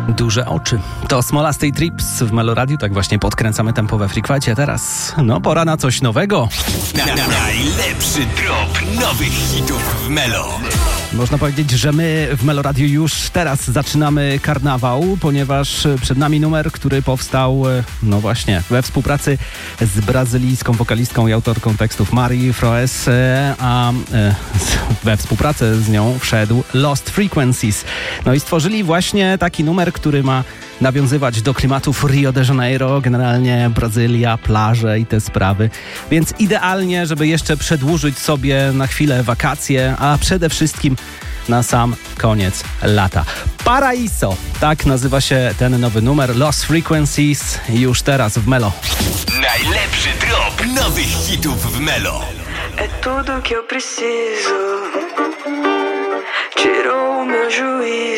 Duże oczy. To Smolasty Trips w Meloradiu, tak właśnie podkręcamy tempo we Freakwacie. Teraz, pora na coś nowego. Najlepszy drop nowych hitów w Melo. Można powiedzieć, że my w Meloradiu już teraz zaczynamy karnawał, ponieważ przed nami numer, który powstał, właśnie, we współpracy z brazylijską wokalistką i autorką tekstów Mari Froes, a we współpracę z nią wszedł Lost Frequencies. I stworzyli właśnie taki numer, który ma nawiązywać do klimatów Rio de Janeiro, generalnie Brazylia, plaże i te sprawy. Więc idealnie, żeby jeszcze przedłużyć sobie na chwilę wakacje, a przede wszystkim na sam koniec lata. Paraíso, tak nazywa się ten nowy numer, Lost Frequencies, już teraz w Melo. Najlepszy drop nowych hitów w Melo. É tudo que eu preciso. Tirou o meu juízo.